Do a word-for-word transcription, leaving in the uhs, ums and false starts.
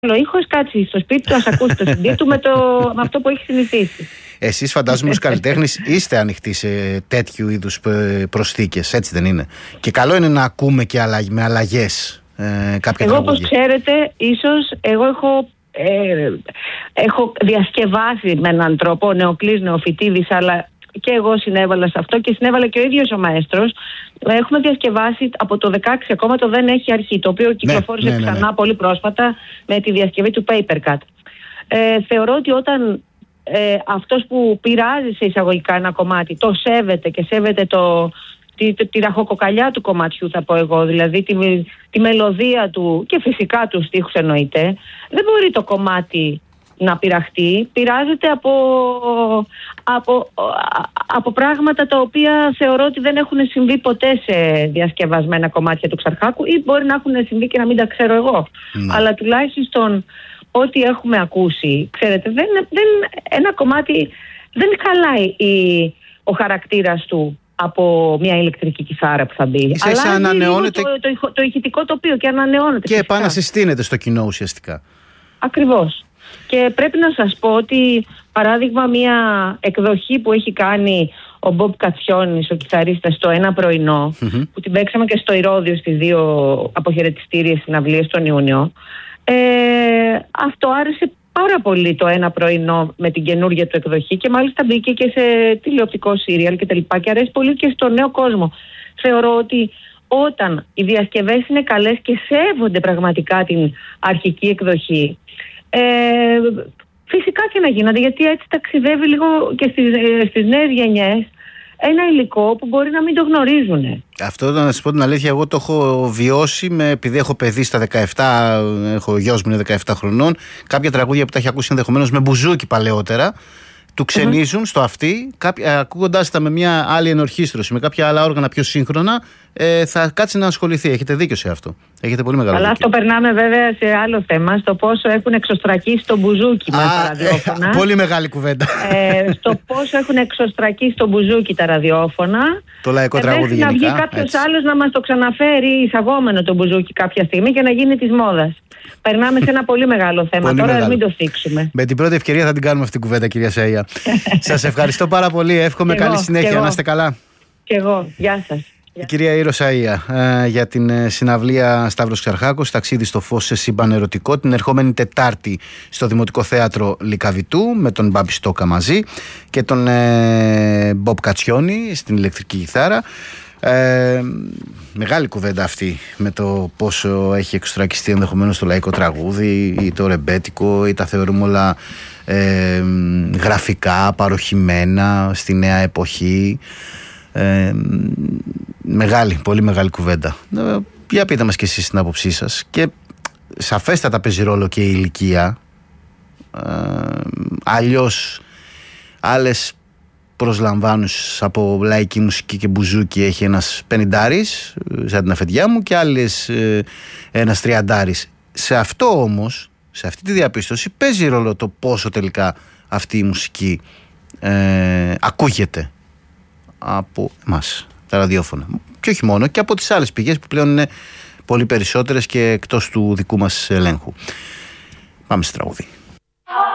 ο ήχος, κάτσει στο σπίτι του, ας ακούσει το σι ντι του με, το, με αυτό που έχει συνηθίσει. Εσείς φαντάζομαι ως καλλιτέχνης είστε ανοιχτοί σε τέτοιου είδους προσθήκες, έτσι δεν είναι? Και καλό είναι να ακούμε και με αλλαγές ε, κάποια Εγώ, τραγούδια. όπως ξέρετε, ίσως εγώ έχω, ε, έχω διασκευάσει με έναν τρόπο, ο Νεοκλής Νεοφυτίδης, αλλά και εγώ συνέβαλα σε αυτό και συνέβαλα και ο ίδιος ο μαέστρος. Έχουμε διασκευάσει από το δεκαέξι, ακόμα το δεν έχει αρχή, το οποίο κυκλοφόρησε ναι, ναι, ναι, ναι. ξανά πολύ πρόσφατα με τη διασκευή του Papercut. Ε, θεωρώ ότι όταν ε, αυτός που πειράζει σε εισαγωγικά ένα κομμάτι το σέβεται και σέβεται το, τη, τη, τη ραχοκοκαλιά του κομματιού, θα πω εγώ, δηλαδή τη, τη μελωδία του και φυσικά τους στίχους εννοείται, δεν μπορεί το κομμάτι να πειραχτεί. Πειράζεται από, από, από πράγματα τα οποία θεωρώ ότι δεν έχουν συμβεί ποτέ σε διασκευασμένα κομμάτια του Ξαρχάκου, ή μπορεί να έχουν συμβεί και να μην τα ξέρω εγώ. Ναι. Αλλά τουλάχιστον ό,τι έχουμε ακούσει, ξέρετε, δεν, δεν, ένα κομμάτι δεν χαλάει η, ο χαρακτήρας του από μια ηλεκτρική κιθάρα που θα μπει. Ίσα Αλλά ανανεώνεται... το, το, το, το ηχητικό τοπίο και ανανεώνεται. Και επανασυστήνεται στο κοινό ουσιαστικά. Ακριβώς. Και πρέπει να σας πω ότι, παράδειγμα, μια εκδοχή που έχει κάνει ο Μπομπ Κατσιόνης, ο κιθαρίστας, στο Ένα Πρωινό, mm-hmm. που την παίξαμε και στο Ηρώδειο στις δύο αποχαιρετιστήριες συναυλίες τον Ιούνιο, ε, αυτό άρεσε πάρα πολύ το Ένα Πρωινό με την καινούργια του εκδοχή και μάλιστα μπήκε και σε τηλεοπτικό σύριαλ και τα λοιπά και αρέσει πολύ και στον νέο κόσμο. Θεωρώ ότι όταν οι διασκευές είναι καλές και σέβονται πραγματικά την αρχική εκδοχή, Ε, φυσικά και να γίνονται, γιατί έτσι ταξιδεύει λίγο και στις, στις νέες γενιές ένα υλικό που μπορεί να μην το γνωρίζουν. Αυτό, να σας πω την αλήθεια, εγώ το έχω βιώσει με, επειδή έχω παιδί στα δεκαεπτά, έχω γιος μου είναι δεκαεπτά χρονών, κάποια τραγούδια που τα έχει ακούσει ενδεχομένως με μπουζούκι παλαιότερα, του ξενίζουν mm-hmm. στο αυτί, ακούγοντάς τα με μια άλλη ενορχήστρωση, με κάποια άλλα όργανα πιο σύγχρονα, ε, θα κάτσει να ασχοληθεί. Έχετε δίκιο σε αυτό. Έχετε πολύ μεγάλο Αλλά δίκιο. αυτό περνάμε βέβαια σε άλλο θέμα, στο πόσο έχουν εξωστρακίσει το μπουζούκι με τα ραδιόφωνα. Ε, πολύ μεγάλη κουβέντα. Ε, στο πόσο έχουν εξωστρακίσει το μπουζούκι τα ραδιόφωνα. Το λαϊκό ε, τραγούδι γενικά. Να βγει κάποιος άλλος να μας το ξαναφέρει εισαγόμενο το μπουζούκι κάποια στιγμή και να γίνει της μόδας. Περνάμε σε ένα πολύ μεγάλο θέμα. Πολύ Τώρα μεγάλο. Μην το θίξουμε. Με την πρώτη ευκαιρία θα την κάνουμε αυτή την κουβέντα, κυρία Σαΐα. Σας ευχαριστώ πάρα πολύ. Εύχομαι καλή εγώ, συνέχεια. Να είστε καλά. Και εγώ. Γεια σας. Η κυρία Ήρο Σαΐα ε, για την ε, συναυλία Σταύρος Ξαρχάκος, ταξίδι στο φως σε σύμπαν ερωτικό, την ερχόμενη Τετάρτη στο Δημοτικό Θέατρο Λυκαβητού με τον Μπάμπη Στόκα μαζί και τον ε, Μπομπ Κατσιόνη στην ηλεκτρική κιθάρα. Ε, μεγάλη κουβέντα αυτή με το πόσο έχει εξωστρακιστεί ενδεχομένως το λαϊκό τραγούδι ή το ρεμπέτικο ή τα θεωρούμε όλα ε, γραφικά, παροχημένα στη νέα εποχή. Ε, μεγάλη, πολύ μεγάλη κουβέντα. Ε, για πείτε μας και εσείς την άποψή σας. Και σαφέστατα παίζει ρόλο και η ηλικία. Ε, αλλιώς άλλες προσλαμβάνους από λαϊκή μουσική και μπουζούκι έχει ένας πενηντάρης, σαν την αφεντιά μου, και άλλες ε, ένας τριαντάρης. Σε αυτό όμως, σε αυτή τη διαπίστωση παίζει ρόλο το πόσο τελικά αυτή η μουσική ε, ακούγεται από εμάς τα ραδιόφωνα, και όχι μόνο, και από τις άλλες πηγές που πλέον είναι πολύ περισσότερες και εκτός του δικού μας ελέγχου. Πάμε στο τραγούδι.